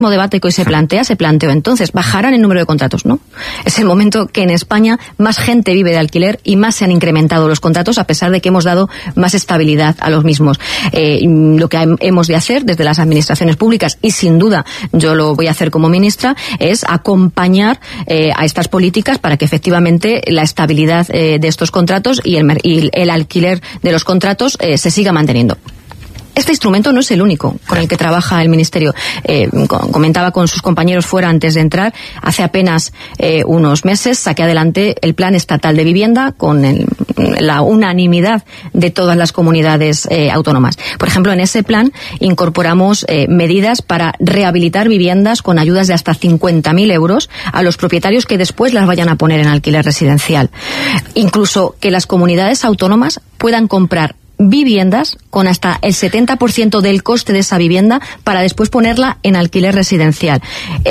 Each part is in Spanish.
debate que hoy se planteó entonces, bajarán el número de contratos, ¿no? Es el momento que en España más gente vive de alquiler y más se han incrementado los contratos, a pesar de que hemos dado más estabilidad a los mismos. Lo que hemos de hacer desde las administraciones públicas, y sin duda yo lo voy a hacer como ministra, es acompañar a estas políticas para que efectivamente la estabilidad de estos contratos y el alquiler de los contratos se siga manteniendo. Este instrumento no es el único con el que trabaja el Ministerio. Comentaba con sus compañeros fuera antes de entrar, hace apenas unos meses saqué adelante el Plan Estatal de Vivienda con la unanimidad de todas las comunidades autónomas. Por ejemplo, en ese plan incorporamos medidas para rehabilitar viviendas con ayudas de hasta 50.000 euros a los propietarios que después las vayan a poner en alquiler residencial. Incluso que las comunidades autónomas puedan comprar viviendas con hasta el 70% del coste de esa vivienda para después ponerla en alquiler residencial.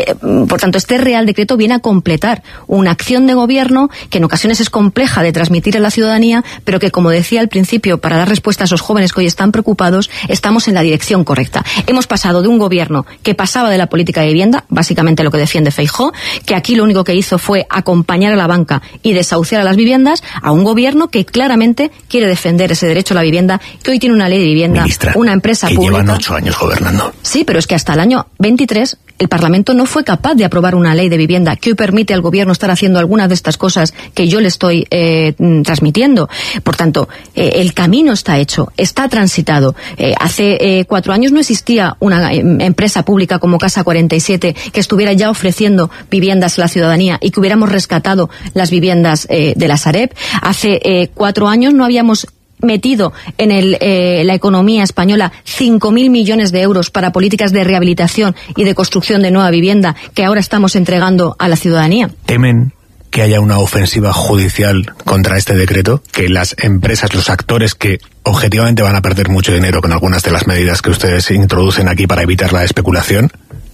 Por tanto, este Real Decreto viene a completar una acción de gobierno que en ocasiones es compleja de transmitir a la ciudadanía, pero que, como decía al principio, para dar respuesta a esos jóvenes que hoy están preocupados, estamos en la dirección correcta. Hemos pasado de un gobierno que pasaba de la política de vivienda, básicamente lo que defiende Feijóo, que aquí lo único que hizo fue acompañar a la banca y desahuciar a las viviendas, a un gobierno que claramente quiere defender ese derecho a la vivienda, que hoy tiene una ley de vivienda, ministra, una empresa que pública. Llevan 8 años gobernando. Sí, pero es que hasta el año 23 el Parlamento no fue capaz de aprobar una ley de vivienda que hoy permite al gobierno estar haciendo algunas de estas cosas que yo le estoy transmitiendo. Por tanto, el camino está hecho, está transitado. Hace 4 años no existía una empresa pública como Casa 47 que estuviera ya ofreciendo viviendas a la ciudadanía y que hubiéramos rescatado las viviendas de la Sareb. Hace 4 años no habíamos metido en la economía española 5.000 millones de euros para políticas de rehabilitación y de construcción de nueva vivienda que ahora estamos entregando a la ciudadanía. ¿Temen que haya una ofensiva judicial contra este decreto? ¿Que las empresas, los actores que objetivamente van a perder mucho dinero con algunas de las medidas que ustedes introducen aquí para evitar la especulación,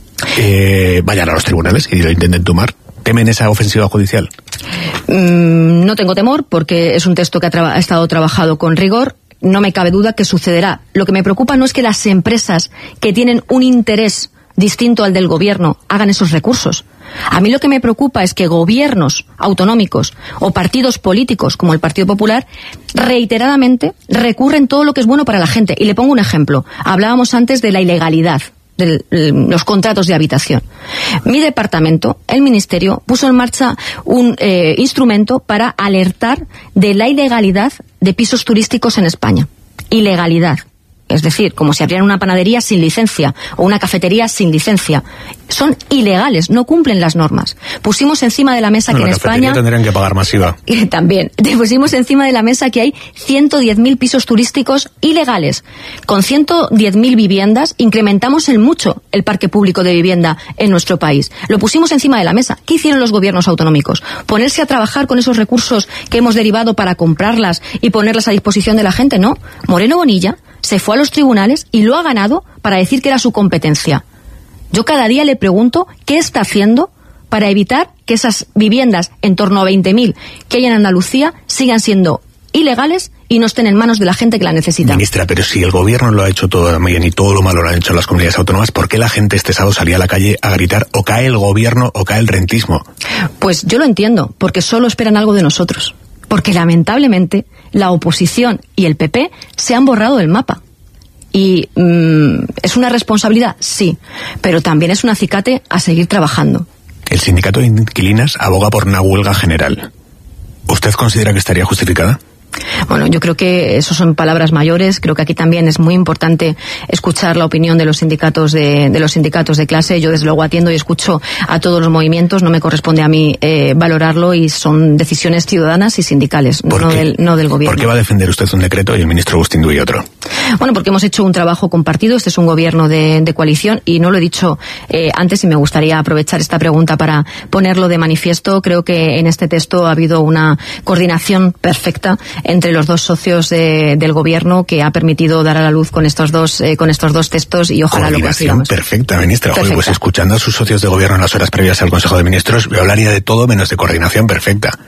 vayan a los tribunales y lo intenten tumbar? ¿Temen esa ofensiva judicial? No tengo temor, porque es un texto que ha estado trabajado con rigor. No me cabe duda que sucederá. Lo que me preocupa no es que las empresas que tienen un interés distinto al del gobierno hagan esos recursos. A mí lo que me preocupa es que gobiernos autonómicos o partidos políticos como el Partido Popular reiteradamente recurren todo lo que es bueno para la gente. Y le pongo un ejemplo. Hablábamos antes de la ilegalidad de los contratos de habitación. Mi departamento, el Ministerio, puso en marcha un instrumento para alertar de la ilegalidad de pisos turísticos en España. Ilegalidad. Es decir, como si abrieran una panadería sin licencia o una cafetería sin licencia. Son ilegales, no cumplen las normas. Pusimos encima de la mesa que en España tendrían que pagar más IVA. También. Pusimos encima de la mesa que hay 110.000 pisos turísticos ilegales. Con 110.000 viviendas incrementamos en mucho el parque público de vivienda en nuestro país. Lo pusimos encima de la mesa. ¿Qué hicieron los gobiernos autonómicos? Ponerse a trabajar con esos recursos que hemos derivado para comprarlas y ponerlas a disposición de la gente. No. Moreno Bonilla se fue a los tribunales y lo ha ganado para decir que era su competencia. Yo cada día le pregunto qué está haciendo para evitar que esas viviendas, en torno a 20.000 que hay en Andalucía, sigan siendo ilegales y no estén en manos de la gente que la necesita. Ministra, pero si el gobierno lo ha hecho todo bien y todo lo malo lo han hecho las comunidades autónomas, ¿por qué la gente este sábado salía a la calle a gritar o cae el gobierno o cae el rentismo? Pues yo lo entiendo, porque solo esperan algo de nosotros. Porque lamentablemente la oposición y el PP se han borrado del mapa. Y ¿es una responsabilidad? Sí, pero también es un acicate a seguir trabajando. El sindicato de inquilinas aboga por una huelga general. ¿Usted considera que estaría justificada? Bueno, yo creo que eso son palabras mayores. Creo que aquí también es muy importante escuchar la opinión de los sindicatos de clase. Yo desde luego atiendo y escucho a todos los movimientos. No me corresponde a mí valorarlo y son decisiones ciudadanas y sindicales, no del gobierno. ¿Por qué va a defender usted un decreto y el ministro Agustín Duy otro? Bueno, porque hemos hecho un trabajo compartido. Este es un gobierno de coalición y no lo he dicho antes y me gustaría aprovechar esta pregunta para ponerlo de manifiesto. Creo que en este texto ha habido una coordinación perfecta entre los dos socios del gobierno que ha permitido dar a la luz con estos dos textos y ojalá lo consigamos. Perfecta, ministra. Perfecta. Pues escuchando a sus socios de gobierno en las horas previas al Consejo de Ministros, yo hablaría de todo menos de coordinación perfecta.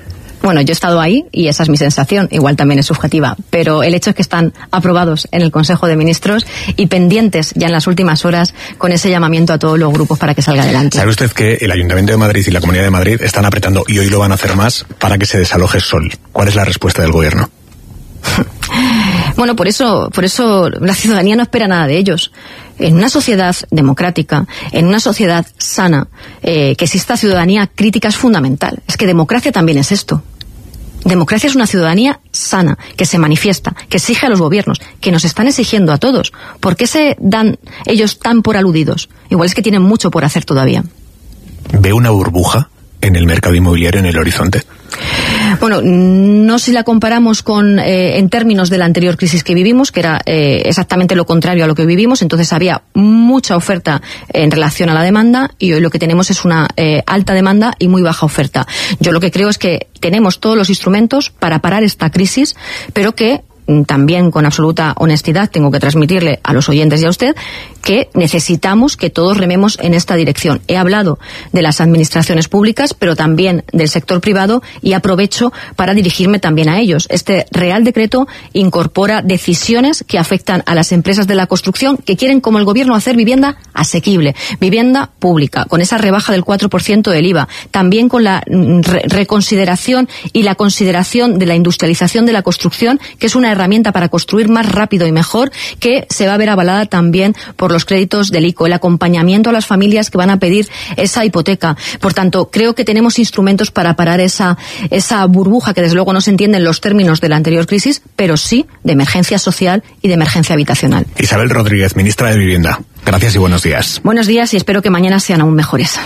Bueno, yo he estado ahí y esa es mi sensación, igual también es subjetiva, pero el hecho es que están aprobados en el Consejo de Ministros y pendientes ya en las últimas horas con ese llamamiento a todos los grupos para que salga adelante. ¿Sabe usted que el Ayuntamiento de Madrid y la Comunidad de Madrid están apretando, y hoy lo van a hacer más, para que se desaloje Sol? ¿Cuál es la respuesta del Gobierno? Bueno, por eso la ciudadanía no espera nada de ellos. En una sociedad democrática, en una sociedad sana, que exista ciudadanía crítica es fundamental. Es que democracia también es esto. Democracia es una ciudadanía sana, que se manifiesta, que exige a los gobiernos, que nos están exigiendo a todos. ¿Por qué se dan ellos tan por aludidos? Igual es que tienen mucho por hacer todavía. ¿Ve una burbuja en el mercado inmobiliario en el horizonte? Bueno, no si la comparamos con en términos de la anterior crisis que vivimos, que era exactamente lo contrario a lo que vivimos. Entonces había mucha oferta en relación a la demanda y hoy lo que tenemos es una alta demanda y muy baja oferta. Yo lo que creo es que tenemos todos los instrumentos para parar esta crisis, pero que también con absoluta honestidad tengo que transmitirle a los oyentes y a usted que necesitamos que todos rememos en esta dirección. He hablado de las administraciones públicas, pero también del sector privado, y aprovecho para dirigirme también a ellos. Este Real Decreto incorpora decisiones que afectan a las empresas de la construcción que quieren, como el Gobierno, hacer vivienda asequible, vivienda pública, con esa rebaja del 4% del IVA, también con la reconsideración y la consideración de la industrialización de la construcción, que es una herramienta para construir más rápido y mejor, que se va a ver avalada también por los créditos del ICO, el acompañamiento a las familias que van a pedir esa hipoteca. Por tanto, creo que tenemos instrumentos para parar esa burbuja que desde luego no se entiende en los términos de la anterior crisis, pero sí de emergencia social y de emergencia habitacional. Isabel Rodríguez, ministra de Vivienda. Gracias y buenos días. Buenos días y espero que mañana sean aún mejores.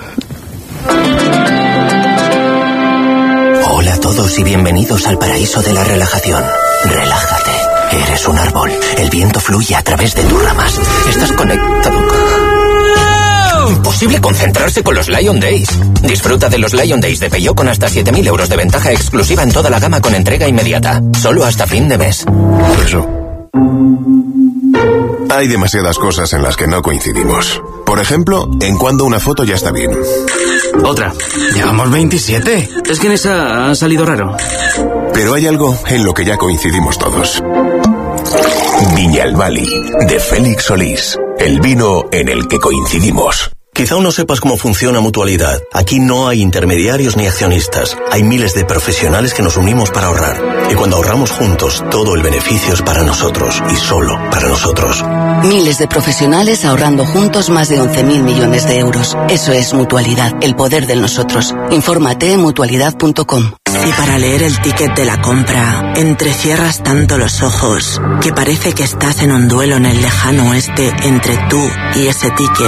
Hola a todos y bienvenidos al paraíso de la relajación. Relájate. Eres un árbol. El viento fluye a través de tus ramas. Estás conectado. Imposible concentrarse con los Lion Days. Disfruta de los Lion Days de Peugeot con hasta 7.000 euros de ventaja exclusiva en toda la gama con entrega inmediata. Solo hasta fin de mes. Eso. Hay demasiadas cosas en las que no coincidimos. Por ejemplo, en cuando una foto ya está bien. Otra. Llevamos 27. Es que en esa ha salido raro. Pero hay algo en lo que ya coincidimos todos. Viñalbali, de Félix Solís. El vino en el que coincidimos. Quizá aún no sepas cómo funciona Mutualidad. Aquí no hay intermediarios ni accionistas. Hay miles de profesionales que nos unimos para ahorrar. Y cuando ahorramos juntos, todo el beneficio es para nosotros y solo para nosotros. Miles de profesionales ahorrando juntos más de 11.000 millones de euros. Eso es Mutualidad, el poder del nosotros. Infórmate en mutualidad.com. Si para leer el ticket de la compra entrecierras tanto los ojos que parece que estás en un duelo en el lejano oeste entre tú y ese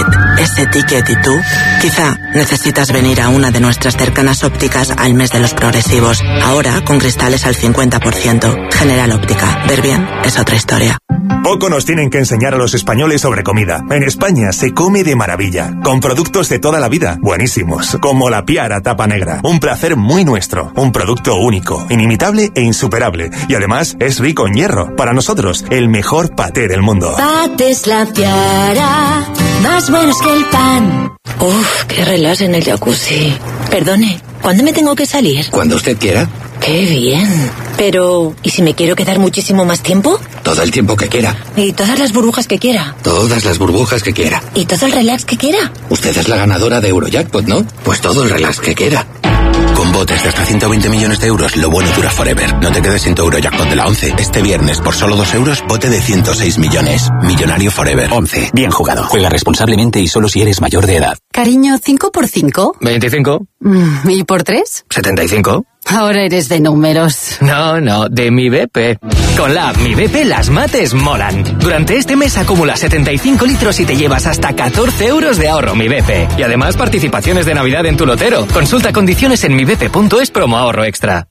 ticket y tú, quizá necesitas venir a una de nuestras cercanas ópticas al mes de los progresivos. Ahora con cristales al 50%. General Óptica. Ver bien es otra historia. Poco nos tienen que enseñar a los españoles sobre comida. En España se come de maravilla, con productos de toda la vida, buenísimos, como la Piara tapa negra. Un placer muy nuestro, un producto único, inimitable e insuperable. Y además es rico en hierro. Para nosotros, el mejor paté del mundo. Patés La Piara, más buenos que el pan. Uf, qué relax en el jacuzzi. Perdone, ¿cuándo me tengo que salir? Cuando usted quiera. ¡Qué bien! Pero, ¿y si me quiero quedar muchísimo más tiempo? Todo el tiempo que quiera. ¿Y todas las burbujas que quiera? Todas las burbujas que quiera. ¿Y todo el relax que quiera? Usted es la ganadora de Eurojackpot, ¿no? Pues todo el relax que quiera. Con botes de hasta 120 millones de euros, lo bueno dura forever. No te quedes sin tu Eurojackpot de la 11. Este viernes, por solo 2 euros, bote de 106 millones. Millonario forever. 11. Bien jugado. Juega responsablemente y solo si eres mayor de edad. Cariño, ¿5 por 5? 25. ¿Y por 3? 75. Ahora eres de números. No, de Mi BP. Con la app Mi BP las mates molan. Durante este mes acumulas 75 litros y te llevas hasta 14 euros de ahorro Mi BP. Y además participaciones de Navidad en tu lotero. Consulta condiciones en mibp.es promo ahorro extra.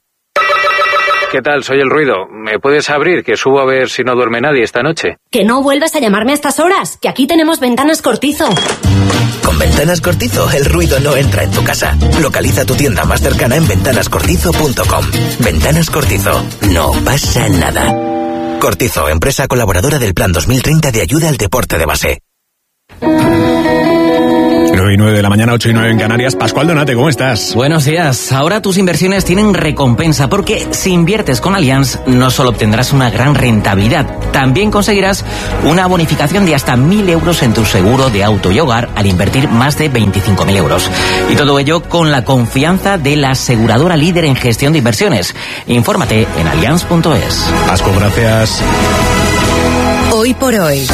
¿Qué tal? Soy El Ruido. ¿Me puedes abrir? Que subo a ver si no duerme nadie esta noche. Que no vuelvas a llamarme a estas horas, que aquí tenemos Ventanas Cortizo. Con Ventanas Cortizo, el ruido no entra en tu casa. Localiza tu tienda más cercana en ventanascortizo.com. Ventanas Cortizo. No pasa nada. Cortizo, empresa colaboradora del Plan 2030 de ayuda al deporte de base. 9 8:09 de la mañana, 8:09 en Canarias. Pascual Donate, ¿cómo estás? Buenos días. Ahora tus inversiones tienen recompensa porque si inviertes con Allianz no solo obtendrás una gran rentabilidad, también conseguirás una bonificación de hasta 1.000 euros en tu seguro de auto y hogar al invertir más de 25.000 euros. Y todo ello con la confianza de la aseguradora líder en gestión de inversiones. Infórmate en allianz.es. Pascu, gracias. Hoy por hoy,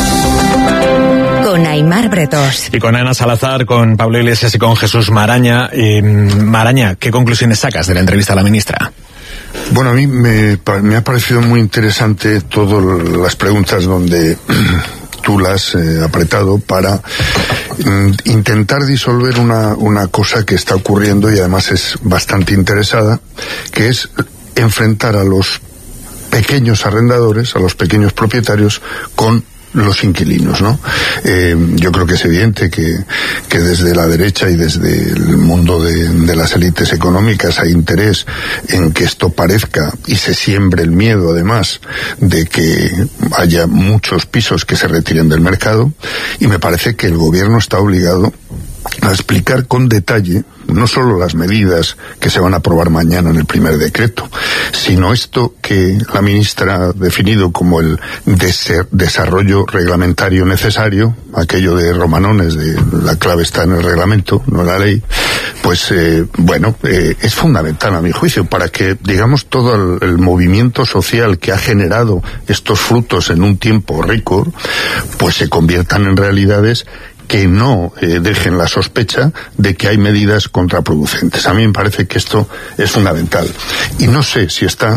con Aimar Bretos. Y con Ana Salazar, con Pablo Iglesias y con Jesús Maraña. Maraña, ¿qué conclusiones sacas de la entrevista a la ministra? Bueno, a mí me ha parecido muy interesante todas las preguntas donde tú las has apretado para intentar disolver una cosa que está ocurriendo y además es bastante interesada, que es enfrentar a los pequeños arrendadores, a los pequeños propietarios con los inquilinos, ¿no? Yo creo que es evidente que desde la derecha y desde el mundo de las élites económicas hay interés en que esto parezca y se siembre el miedo, además, de que haya muchos pisos que se retiren del mercado, y me parece que el gobierno está obligado a explicar con detalle no solo las medidas que se van a aprobar mañana en el primer decreto, sino esto que la ministra ha definido como el desarrollo reglamentario necesario, aquello de Romanones, de la clave está en el reglamento, no en la ley. Pues es fundamental a mi juicio para que, digamos, todo el movimiento social que ha generado estos frutos en un tiempo récord, pues se conviertan en realidades que no dejen la sospecha de que hay medidas contraproducentes. A mí me parece que esto es fundamental. Y no sé si está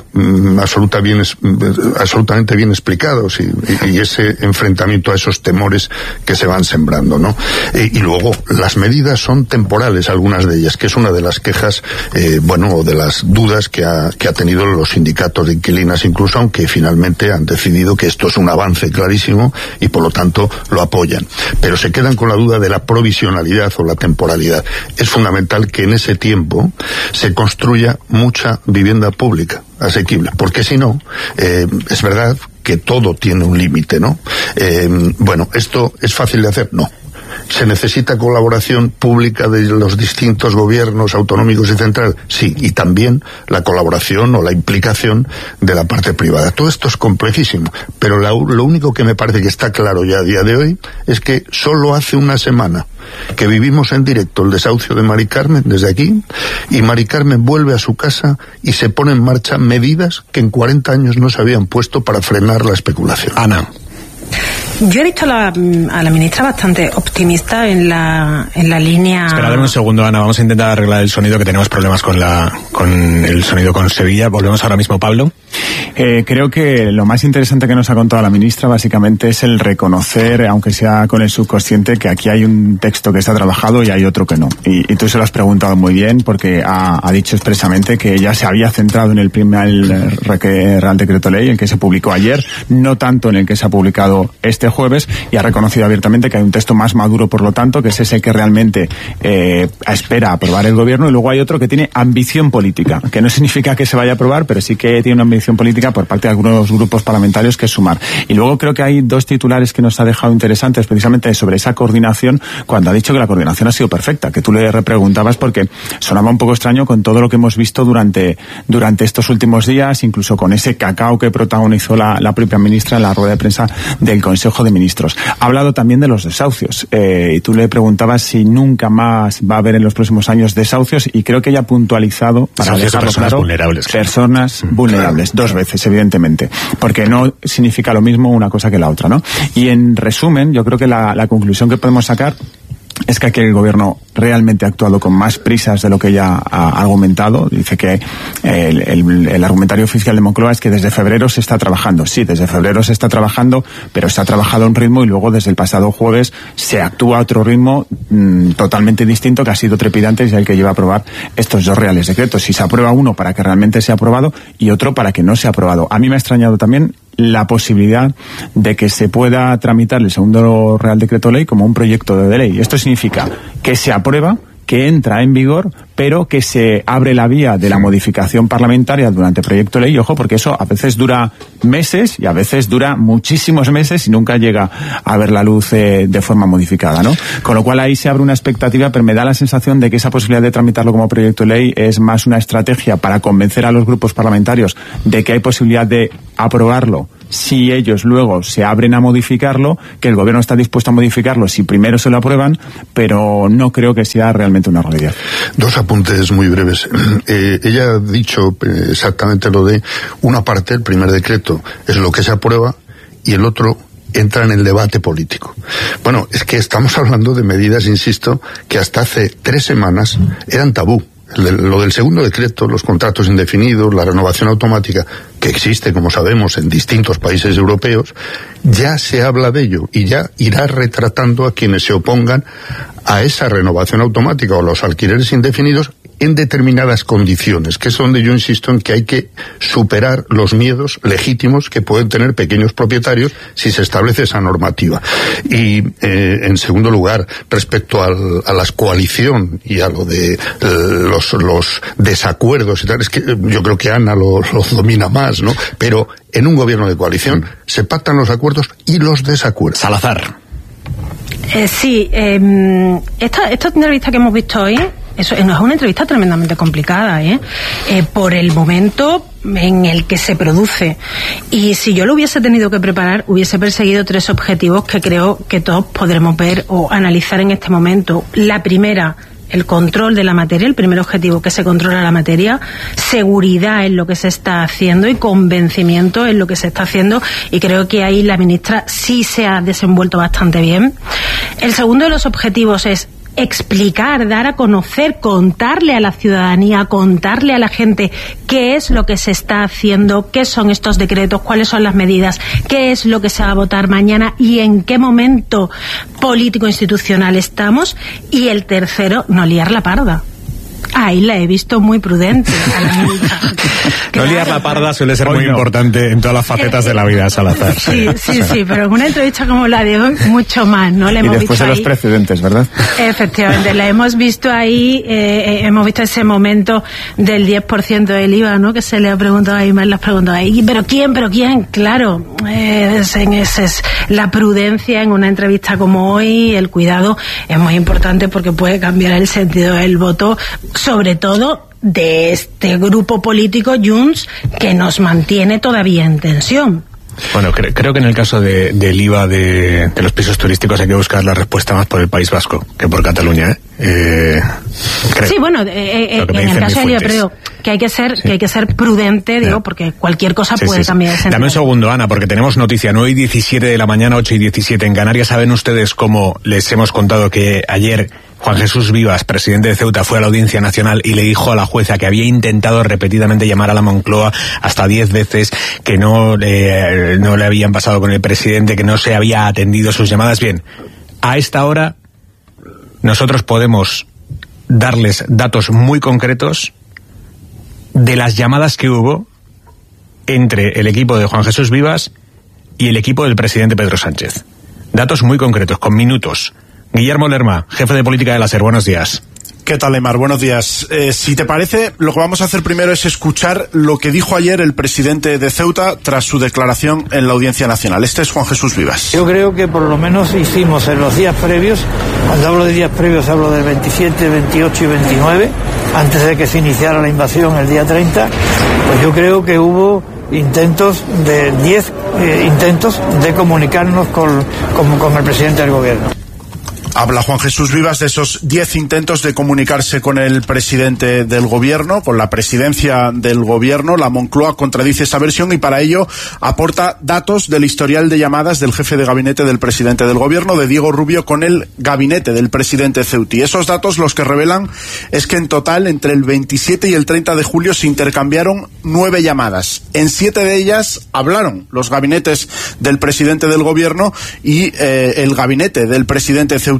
absolutamente bien explicado, y ese enfrentamiento a esos temores que se van sembrando, ¿no? Y luego, las medidas son temporales, algunas de ellas, que es una de las quejas, o de las dudas que ha tenido los sindicatos de inquilinas, incluso, aunque finalmente han decidido que esto es un avance clarísimo y por lo tanto lo apoyan. Pero se quedan con la duda de la provisionalidad o la temporalidad. Es fundamental que en ese tiempo se construya mucha vivienda pública asequible, porque si no, es verdad que todo tiene un límite, ¿no? ¿Esto es fácil de hacer? No. ¿Se necesita colaboración pública de los distintos gobiernos autonómicos y central? Sí, y también la colaboración o la implicación de la parte privada. Todo esto es complejísimo, pero lo único que me parece que está claro ya a día de hoy es que solo hace una semana que vivimos en directo el desahucio de Mari Carmen desde aquí, y Mari Carmen vuelve a su casa y se pone en marcha medidas que en 40 años no se habían puesto para frenar la especulación. Ana. Yo he visto a la ministra bastante optimista en la línea... Espera, dame un segundo, Ana. Vamos a intentar arreglar el sonido, que tenemos problemas con el sonido con Sevilla. Volvemos ahora mismo, Pablo. Creo que lo más interesante que nos ha contado la ministra básicamente es el reconocer, aunque sea con el subconsciente, que aquí hay un texto que está trabajado y hay otro que no. Y tú se lo has preguntado muy bien, porque ha dicho expresamente que ella se había centrado en el primer Real Decreto Ley, el que se publicó ayer, no tanto en el que se ha publicado este jueves, y ha reconocido abiertamente que hay un texto más maduro, por lo tanto, que es ese que realmente espera aprobar el gobierno, y luego hay otro que tiene ambición política, que no significa que se vaya a aprobar, pero sí que tiene una ambición política por parte de algunos grupos parlamentarios que es sumar. Y luego creo que hay dos titulares que nos ha dejado interesantes, precisamente sobre esa coordinación, cuando ha dicho que la coordinación ha sido perfecta, que tú le repreguntabas porque sonaba un poco extraño con todo lo que hemos visto durante estos últimos días, incluso con ese cacao que protagonizó la propia ministra en la rueda de prensa del Consejo de Ministros. Ha hablado también de los desahucios, y tú le preguntabas si nunca más va a haber en los próximos años desahucios, y creo que ella ha puntualizado, para dejarlo claro, vulnerables, personas vulnerables, dos veces, evidentemente, porque no significa lo mismo una cosa que la otra, ¿no? Y en resumen, yo creo que la conclusión que podemos sacar es que aquí el gobierno realmente ha actuado con más prisas de lo que ella ha argumentado. Dice que el argumentario oficial de Moncloa es que desde febrero se está trabajando. Sí, desde febrero se está trabajando, pero se ha trabajado a un ritmo, y luego desde el pasado jueves se actúa a otro ritmo totalmente distinto, que ha sido trepidante, y es el que lleva a aprobar estos dos reales decretos. Si se aprueba uno para que realmente sea aprobado y otro para que no sea aprobado. A mí me ha extrañado también la posibilidad de que se pueda tramitar el segundo Real Decreto Ley como un proyecto de ley. Esto significa que se aprueba, que entra en vigor, pero que se abre la vía de la modificación parlamentaria durante proyecto de ley, ojo, porque eso a veces dura meses y a veces dura muchísimos meses y nunca llega a ver la luz de forma modificada, ¿no? Con lo cual ahí se abre una expectativa, pero me da la sensación de que esa posibilidad de tramitarlo como proyecto de ley es más una estrategia para convencer a los grupos parlamentarios de que hay posibilidad de aprobarlo si ellos luego se abren a modificarlo, que el gobierno está dispuesto a modificarlo si primero se lo aprueban, pero no creo que sea realmente una realidad. Dos apuntes muy breves. Ella ha dicho exactamente lo de una parte, el primer decreto, es lo que se aprueba y el otro entra en el debate político. Bueno, es que estamos hablando de medidas, insisto, que hasta hace 3 semanas eran tabú. Lo del segundo decreto, los contratos indefinidos, la renovación automática, que existe, como sabemos, en distintos países europeos, ya se habla de ello y ya irá retratando a quienes se opongan a esa renovación automática o los alquileres indefinidos en determinadas condiciones, que es donde yo insisto en que hay que superar los miedos legítimos que pueden tener pequeños propietarios si se establece esa normativa. Y en segundo lugar, respecto a la coalición y a lo de los desacuerdos y tal, es que yo creo que Ana lo domina más, ¿no? Pero en un gobierno de coalición se pactan los acuerdos y los desacuerdos. Salazar. Sí, esta entrevista que hemos visto hoy, eso no es una entrevista tremendamente complicada, por el momento en el que se produce. Y si yo lo hubiese tenido que preparar, hubiese perseguido 3 objetivos que creo que todos podremos ver o analizar en este momento. La primera, el control de la materia, el primer objetivo, que se controla la materia, seguridad en lo que se está haciendo y convencimiento en lo que se está haciendo, y creo que ahí la ministra sí se ha desenvuelto bastante bien. El segundo de los objetivos es explicar, dar a conocer, contarle a la ciudadanía, contarle a la gente qué es lo que se está haciendo, qué son estos decretos, cuáles son las medidas, qué es lo que se va a votar mañana y en qué momento político institucional estamos. Y el tercero, no liar la parda. Ahí la he visto muy prudente a la ministra. No liar la parda suele ser muy importante en todas las facetas de la vida, Salazar. Sí, pero en una entrevista como la de hoy, mucho más, ¿no? La hemos y después visto de los ahí. precedentes, ¿verdad? Efectivamente, la hemos visto ahí, hemos visto ese momento del 10% del IVA, ¿no? Que se le ha preguntado a Aimar, las preguntado ahí, ¿pero quién? Claro, esa es la prudencia en una entrevista como hoy, el cuidado es muy importante porque puede cambiar el sentido del voto, sobre todo de este grupo político Junts, que nos mantiene todavía en tensión. Bueno, creo que en el caso del IVA de los pisos turísticos hay que buscar la respuesta más por el País Vasco que por Cataluña, creo. Sí, bueno, en el caso del IVA creo que hay que ser prudente, digo, porque cualquier cosa puede cambiar el sentido. Dame un segundo, Ana, porque tenemos noticia. 9:17 de la mañana, 8:17 en Canarias. ¿Saben ustedes cómo les hemos contado que ayer Juan Jesús Vivas, presidente de Ceuta, fue a la Audiencia Nacional y le dijo a la jueza que había intentado repetidamente llamar a la Moncloa hasta 10 veces, que no le habían pasado con el presidente, que no se había atendido sus llamadas? Bien, a esta hora nosotros podemos darles datos muy concretos de las llamadas que hubo entre el equipo de Juan Jesús Vivas y el equipo del presidente Pedro Sánchez. Datos muy concretos, con minutos. Guillermo Lerma, jefe de política de la SER, buenos días. ¿Qué tal, Aimar? Buenos días. Si te parece, lo que vamos a hacer primero es escuchar lo que dijo ayer el presidente de Ceuta tras su declaración en la Audiencia Nacional. Este es Juan Jesús Vivas. Yo creo que por lo menos hicimos en los días previos, cuando hablo de días previos hablo del 27, 28 y 29, antes de que se iniciara la invasión el día 30, pues yo creo que hubo 10 intentos de comunicarnos con el presidente del gobierno. Habla Juan Jesús Vivas de esos 10 intentos de comunicarse con el presidente del gobierno, con la presidencia del gobierno. La Moncloa contradice esa versión y para ello aporta datos del historial de llamadas del jefe de gabinete del presidente del gobierno, de Diego Rubio, con el gabinete del presidente ceutí. Esos datos los que revelan es que en total entre el 27 y el 30 de julio se intercambiaron 9 llamadas. En 7 de ellas hablaron los gabinetes del presidente del gobierno y el gabinete del presidente ceutí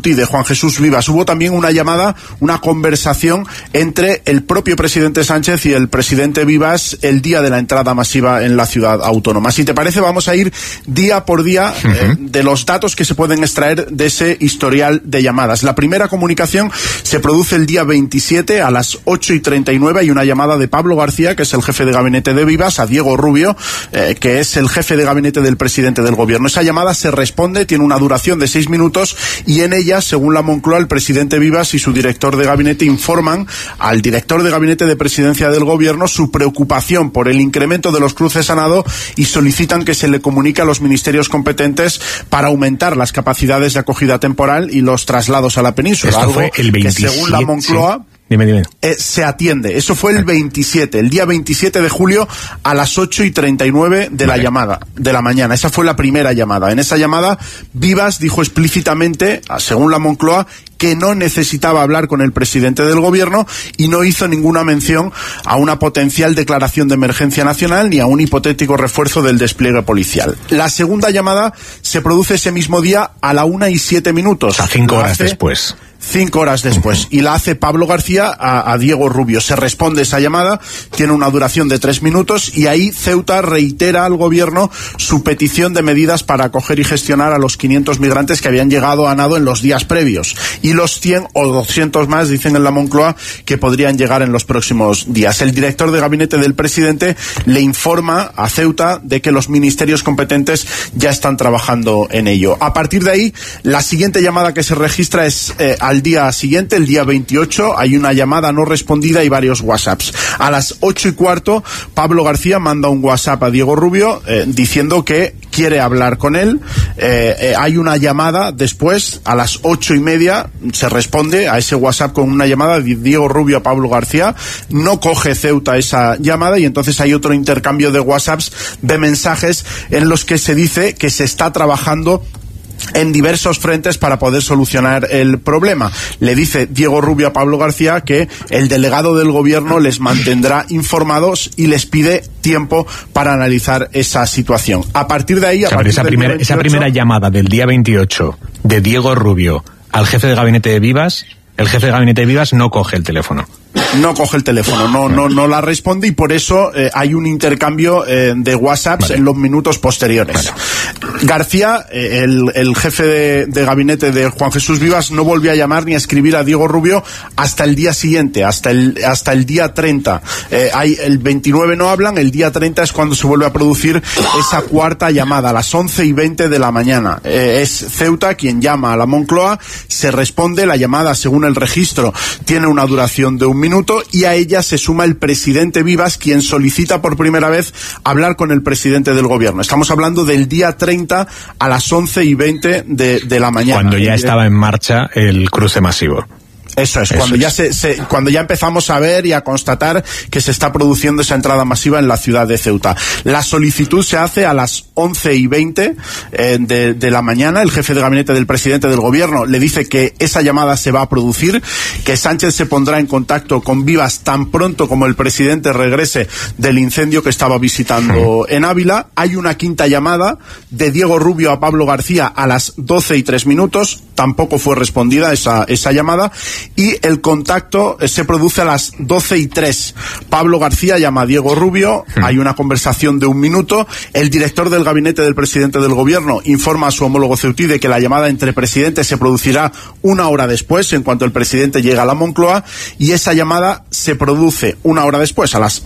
Ceutí, de Juan Jesús Vivas. Hubo también una llamada, una conversación entre el propio presidente Sánchez y el presidente Vivas el día de la entrada masiva en la ciudad autónoma. Si te parece, vamos a ir día por día de los datos que se pueden extraer de ese historial de llamadas. La primera comunicación se produce el día 27 a las 8:39. Hay una llamada de Pablo García, que es el jefe de gabinete de Vivas, a Diego Rubio, que es el jefe de gabinete del presidente del gobierno. Esa llamada se responde, tiene una duración de 6 minutos y en ella, según la Moncloa, el presidente Vivas y su director de gabinete informan al director de gabinete de presidencia del gobierno su preocupación por el incremento de los cruces a nado y solicitan que se le comunique a los ministerios competentes para aumentar las capacidades de acogida temporal y los traslados a la península. Esto fue el 27, que según la Moncloa... Sí. Dime. Se atiende. Eso fue el 27, el día 27 de julio a las 8:39 de la llamada, de la mañana. Esa fue la primera llamada. En esa llamada, Vivas dijo explícitamente, según la Moncloa, que no necesitaba hablar con el presidente del gobierno y no hizo ninguna mención a una potencial declaración de emergencia nacional ni a un hipotético refuerzo del despliegue policial. La segunda llamada se produce ese mismo día a la 1:07. A 5 horas después. 5 horas después. Y la hace Pablo García a Diego Rubio. Se responde esa llamada, tiene una duración de 3 minutos y ahí Ceuta reitera al gobierno su petición de medidas para acoger y gestionar a los 500 migrantes que habían llegado a nado en los días previos. Y los 100 o 200 más, dicen en la Moncloa, que podrían llegar en los próximos días. El director de gabinete del presidente le informa a Ceuta de que los ministerios competentes ya están trabajando en ello. A partir de ahí, la siguiente llamada que se registra es al día siguiente, el día 28, hay una llamada no respondida y varios WhatsApps. A las 8:15, Pablo García manda un WhatsApp a Diego Rubio diciendo que quiere hablar con él. Hay una llamada después, a las 8:30, se responde a ese WhatsApp con una llamada de Diego Rubio a Pablo García. No coge Ceuta esa llamada y entonces hay otro intercambio de WhatsApps, de mensajes en los que se dice que se está trabajando en diversos frentes para poder solucionar el problema. Le dice Diego Rubio a Pablo García que el delegado del gobierno les mantendrá informados y les pide tiempo para analizar esa situación. A partir de ahí... esa primera llamada del día 28 de Diego Rubio al jefe de gabinete de Vivas, el jefe de gabinete de Vivas no coge el teléfono. No coge el teléfono, no la responde y por eso hay un intercambio de WhatsApps en los minutos posteriores. García, el jefe de gabinete de Juan Jesús Vivas, no volvió a llamar ni a escribir a Diego Rubio hasta el día siguiente, hasta el día 30. El 29 no hablan, el día 30 es cuando se vuelve a producir esa cuarta llamada, a las 11:20 de la mañana. Es Ceuta quien llama a la Moncloa, se responde, la llamada según el registro tiene una duración de 1 minuto y a ella se suma el presidente Vivas, quien solicita por primera vez hablar con el presidente del gobierno. Estamos hablando del día 30 a las 11:20 de la mañana. Cuando ya estaba en marcha el cruce masivo. Eso es, cuando ya empezamos a ver y a constatar que se está produciendo esa entrada masiva en la ciudad de Ceuta. La solicitud se hace a las 11:20 de la mañana. El jefe de gabinete del presidente del gobierno le dice que esa llamada se va a producir, que Sánchez se pondrá en contacto con Vivas tan pronto como el presidente regrese del incendio que estaba visitando en Ávila. Hay una quinta llamada de Diego Rubio a Pablo García a las 12:03. Tampoco fue respondida esa llamada. Y el contacto se produce a las 12:03. Pablo García llama a Diego Rubio, hay una conversación de 1 minuto, el director del gabinete del presidente del gobierno informa a su homólogo ceutí de que la llamada entre presidentes se producirá 1 hora después, en cuanto el presidente llega a la Moncloa, y esa llamada se produce 1 hora después, a las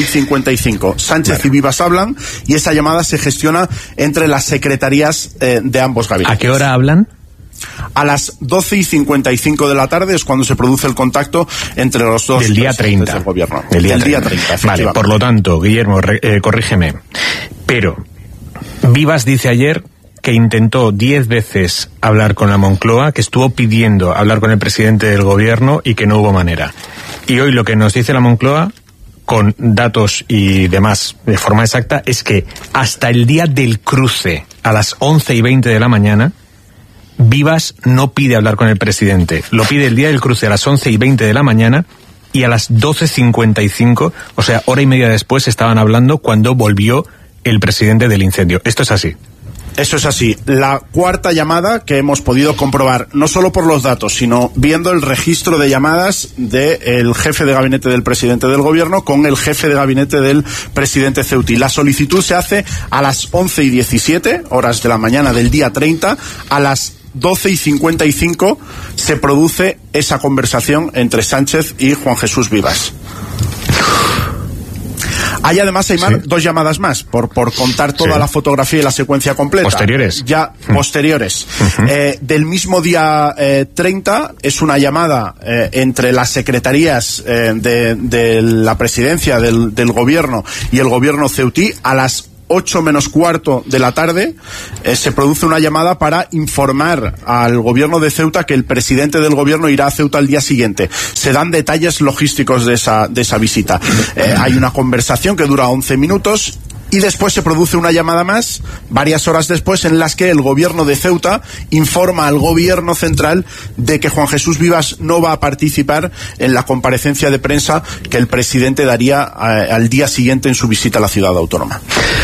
12:55. Sánchez y Vivas hablan y esa llamada se gestiona entre las secretarías de ambos gabinetes. ¿A qué hora hablan? A las 12:55 de la tarde es cuando se produce el contacto entre los dos del día 30 del gobierno. Del día 30. Vale, por lo tanto, Guillermo, corrígeme, pero Vivas dice ayer que intentó 10 veces hablar con la Moncloa, que estuvo pidiendo hablar con el presidente del gobierno y que no hubo manera. Y hoy lo que nos dice la Moncloa, con datos y demás de forma exacta, es que hasta el día del cruce, a las 11:20 de la mañana, Vivas no pide hablar con el presidente. Lo pide el día del cruce a las 11:20 de la mañana y a las 12:55, o sea, hora y media después, estaban hablando cuando volvió el presidente del incendio. Esto es así. Eso es así. La cuarta llamada que hemos podido comprobar, no solo por los datos, sino viendo el registro de llamadas del jefe de gabinete del presidente del gobierno con el jefe de gabinete del presidente Ceuti. La solicitud se hace a las 11:17 horas de la mañana del día 30, a las 12:55 se produce esa conversación entre Sánchez y Juan Jesús Vivas. Hay además, Aimar, dos llamadas más, por contar toda la fotografía y la secuencia completa. Posteriores. Posteriores. Del mismo día 30 es una llamada entre las secretarías de la presidencia del gobierno y el gobierno ceutí a las 8 menos cuarto de la tarde. Se produce una llamada para informar al gobierno de Ceuta que el presidente del gobierno irá a Ceuta al día siguiente. Se dan detalles logísticos de esa visita. Hay una conversación que dura 11 minutos y después se produce una llamada más, varias horas después, en las que el gobierno de Ceuta informa al gobierno central de que Juan Jesús Vivas no va a participar en la comparecencia de prensa que el presidente daría al día siguiente en su visita a la ciudad autónoma.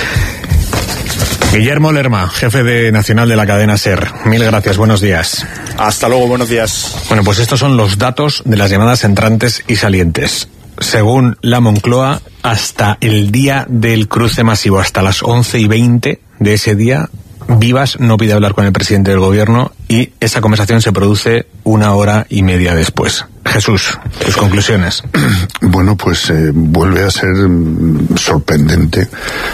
Guillermo Lerma, jefe nacional de la cadena SER. Mil gracias, buenos días. Hasta luego, buenos días. Bueno, pues estos son los datos de las llamadas entrantes y salientes. Según la Moncloa, hasta el día del cruce masivo, hasta las 11:20 de ese día, Vivas no pide hablar con el presidente del gobierno y esa conversación se produce 1 hora y media después. Jesús, tus conclusiones. Bueno, pues vuelve a ser sorprendente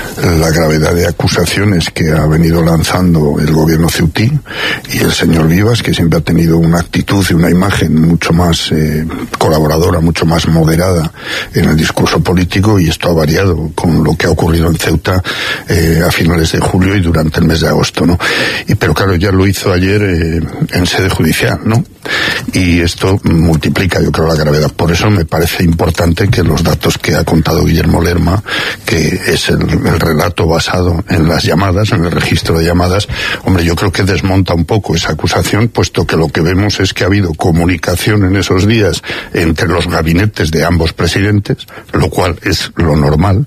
la gravedad de acusaciones que ha venido lanzando el gobierno ceutí y el señor Vivas, que siempre ha tenido una actitud y una imagen mucho más colaboradora, mucho más moderada en el discurso político, y esto ha variado con lo que ha ocurrido en Ceuta a finales de julio y durante el mes de agosto, ¿no? Pero claro, ya lo hizo ayer en sede judicial, ¿no? Y esto multiplica, yo creo, la gravedad. Por eso me parece importante que los datos que ha contado Guillermo Lerma, que es el relato basado en las llamadas, en el registro de llamadas, hombre, yo creo que desmonta un poco esa acusación, puesto que lo que vemos es que ha habido comunicación en esos días entre los gabinetes de ambos presidentes, lo cual es lo normal,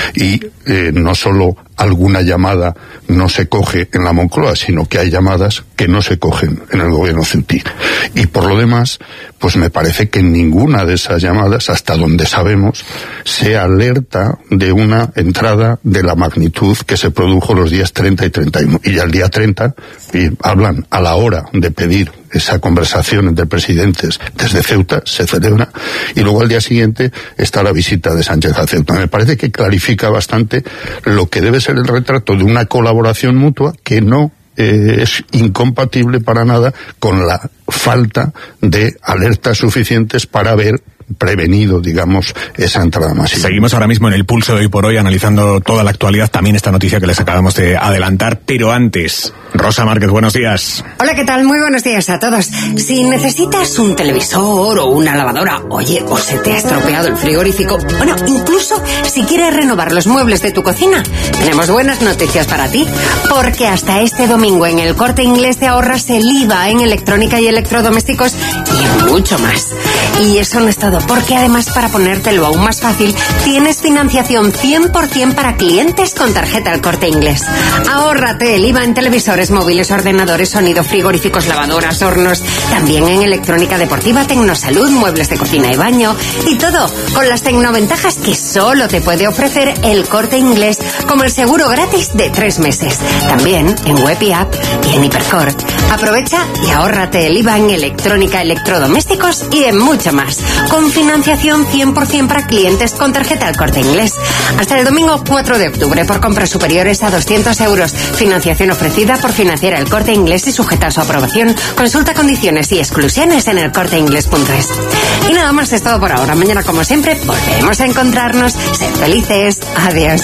y no solo alguna llamada no se coge en la Moncloa, sino que hay llamadas que no se cogen en el gobierno ceutí. Y por lo demás, pues me parece que ninguna de esas llamadas, hasta donde sabemos, se alerta de una entrada de la magnitud que se produjo los días 30 y 31. Y al día 30 hablan a la hora de pedir esa conversación entre presidentes desde Ceuta, se celebra, y luego al día siguiente está la visita de Sánchez a Ceuta. Me parece que clarifica bastante lo que debe ser el retrato de una colaboración mutua que no es incompatible para nada con la falta de alertas suficientes para haber prevenido, digamos, esa entrada masiva. Seguimos ahora mismo en el pulso de Hoy por Hoy, analizando toda la actualidad, también esta noticia que les acabamos de adelantar, pero antes, Rosa Márquez, buenos días. Hola, ¿qué tal? Muy buenos días a todos. Si necesitas un televisor o una lavadora, oye, o se te ha estropeado el frigorífico, bueno, incluso si quieres renovar los muebles de tu cocina, tenemos buenas noticias para ti, porque hasta este domingo en el Corte Inglés te ahorras el IVA en electrónica y electrodomésticos y en mucho más. Y eso no es todo, porque además, para ponértelo aún más fácil, tienes financiación 100% para clientes con tarjeta El Corte Inglés. Ahórrate el IVA en televisores, móviles, ordenadores, sonido, frigoríficos, lavadoras, hornos, también en electrónica deportiva, tecnosalud, muebles de cocina y baño, y todo con las tecnoventajas que solo te puede ofrecer El Corte Inglés, como el seguro gratis de 3 meses. También en web y app y en Hipercor. Aprovecha y ahórrate el IVA en electrónica, electrodomésticos y en mucho más, con financiación 100% para clientes con tarjeta El Corte Inglés. Hasta el domingo 4 de octubre, por compras superiores a 200 euros. Financiación ofrecida por Financiera El Corte Inglés y sujeta a su aprobación. Consulta condiciones y exclusiones en elcorteinglés.es. Y nada más, es todo por ahora. Mañana, como siempre, volveremos a encontrarnos. Sed felices. Adiós.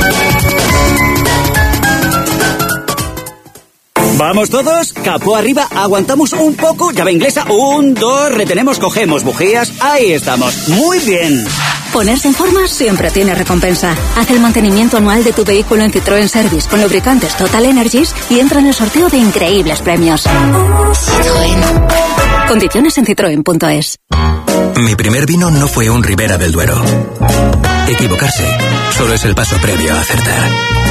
¿Vamos todos? Capó arriba, aguantamos un poco, llave inglesa, 1, 2, retenemos, cogemos bujías, ahí estamos, muy bien. Ponerse en forma siempre tiene recompensa. Haz el mantenimiento anual de tu vehículo en Citroën Service con lubricantes Total Energies y entra en el sorteo de increíbles premios. Citroën. Condiciones en citroen.es. Mi primer vino no fue un Ribera del Duero. Equivocarse solo es el paso previo a acertar.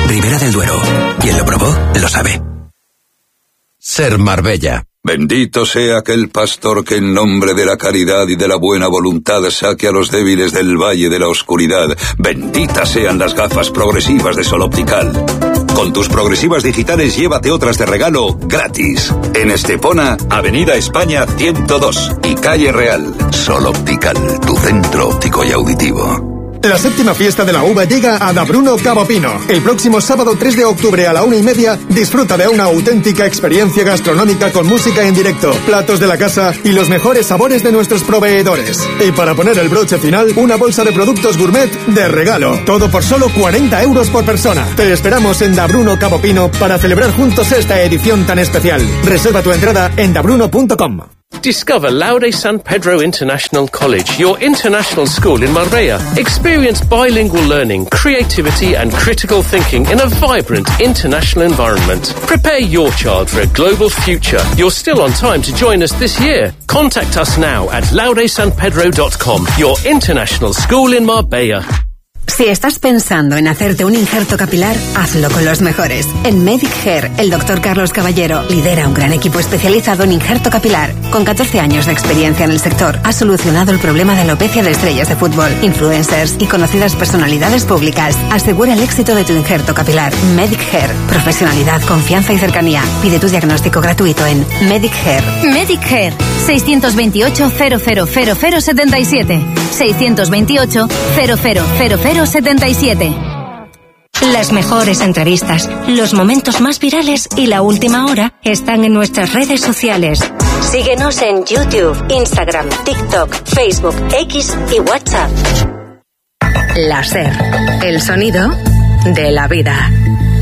Ribera del Duero. Quien lo probó, lo sabe. Ser Marbella. Bendito sea aquel pastor que en nombre de la caridad y de la buena voluntad saque a los débiles del valle de la oscuridad. Benditas sean las gafas progresivas de Sol Optical. Con tus progresivas digitales llévate otras de regalo gratis. En Estepona, Avenida España 102 y Calle Real. Sol Optical, tu centro óptico y auditivo. La séptima fiesta de la uva llega a Da Bruno Cabo Pino. El próximo sábado 3 de octubre a la 1:30 disfruta de una auténtica experiencia gastronómica con música en directo, platos de la casa y los mejores sabores de nuestros proveedores. Y para poner el broche final, una bolsa de productos gourmet de regalo. Todo por solo 40 euros por persona. Te esperamos en Da Bruno Cabo Pino para celebrar juntos esta edición tan especial. Reserva tu entrada en dabruno.com. Discover Laude San Pedro International College, your international school in Marbella. Experience bilingual learning, creativity and critical thinking in a vibrant international environment. Prepare your child for a global future. You're still on time to join us this year. Contact us now at laudesanpedro.com, your international school in Marbella. Si estás pensando en hacerte un injerto capilar, hazlo con los mejores. En Medic Hair, el Dr. Carlos Caballero lidera un gran equipo especializado en injerto capilar. Con 14 años de experiencia en el sector, ha solucionado el problema de alopecia de estrellas de fútbol, influencers y conocidas personalidades públicas. Asegura el éxito de tu injerto capilar. Medic Hair. Profesionalidad, confianza y cercanía. Pide tu diagnóstico gratuito en Medic Hair. Medic Hair. 628 000077. 628 000077. Las mejores entrevistas, los momentos más virales y la última hora están en nuestras redes sociales. Síguenos en YouTube, Instagram, TikTok, Facebook, X y WhatsApp. La SER, el sonido de la vida.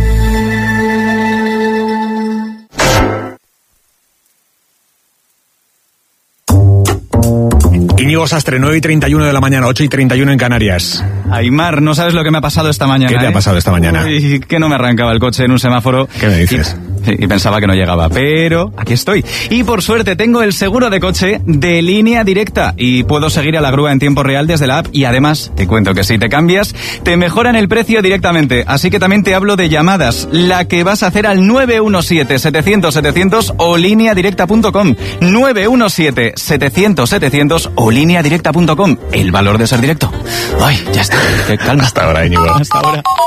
Íñigo Sastre, 9:31 de la mañana, 8:31 en Canarias. Aimar, no sabes lo que me ha pasado esta mañana. ¿Qué te ha pasado esta mañana? Uy, que no me arrancaba el coche en un semáforo. ¿Qué me dices? Y pensaba que no llegaba, pero aquí estoy. Y por suerte tengo el seguro de coche de Línea Directa y puedo seguir a la grúa en tiempo real desde la app y además te cuento que si te cambias te mejoran el precio directamente. Así que también te hablo de llamadas, la que vas a hacer al 917-700-700 o lineadirecta.com. 917-700-700 o lineadirecta.com. El valor de ser directo. Ay, ya está. Calma. Hasta ahora, Íñigo. Hasta ahora.